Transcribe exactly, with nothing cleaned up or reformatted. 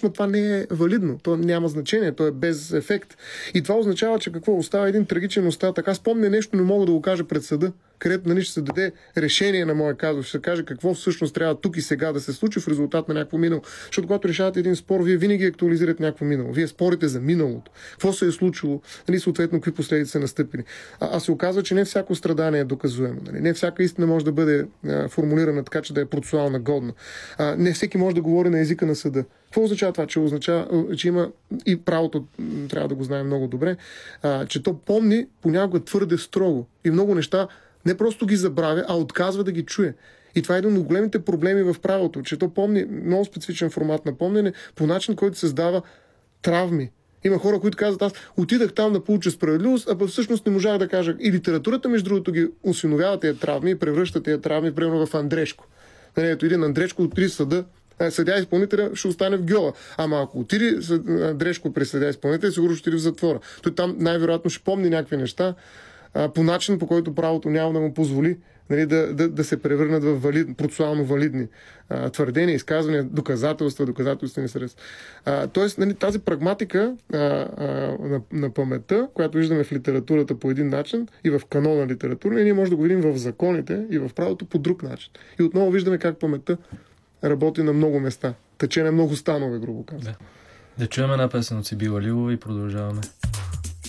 ма това не е валидно. То няма значение, то е без ефект. И това означава, че какво остава един трагичен остатък. Така спомня нещо, не мога да го кажа пред съда, където нали, ще се даде решение на моя казус, ще се каже какво всъщност трябва тук и сега да се случи в резултат на някакво минало. Защото когато решавате един спор, вие винаги актуализирате някакво минало. Вие спорите за миналото. Какво се е случило, нали, съответно какви последици са настъпили. А, а се оказва, че не всяко страдание е доказуемо. Нали. Не всяка истина може да бъде а, формулирана така, че да е процесуална годна. А, не всеки може да говори на езика на съда. Какво означава това? Че означава, че има и правото, трябва да го знаем много добре, а, че то помни понякога твърде строго и много неща не просто ги забравя, а отказва да ги чуе. И това е един от големите проблеми в правото, че то помни много специфичен формат на помнене по начин, който създава травми. Има хора, които казват, аз отидах там да получа справедливост, а всъщност не можах да кажа. И литературата, между другото, ги осиновява тези травми и превръща тези травми, примерно в Андрешко. Ето един Андрешко отиде в съда, съдя изпълнителя ще остане в гьола. Ама ако отиде Андрешко при съдя изпълнителя, сигурно ще отиде в затвора. Той там най-вероятно ще помни някакви неща, по начин, по който правото няма да му позволи нали, да, да, да се превърнат в валид, процесуално валидни а, твърдения, изказвания, доказателства, доказателствени средства. А, тоест, нали, тази прагматика а, а, на, на паметта, която виждаме в литературата по един начин и в канона литература, ние може да го видим в законите и в правото по друг начин. И отново виждаме как паметта работи на много места. Тече на много станове, грубо казвам. Да. Да чуем една песен от Сибила Лилова и продължаваме.